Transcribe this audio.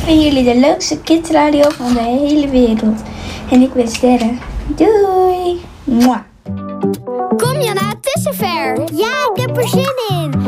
vinden jullie de leukste kidsradio van de hele wereld. En ik ben Sterre. Doei! Mwah. Kom Jana, het is zover. Ja, ik heb er zin in.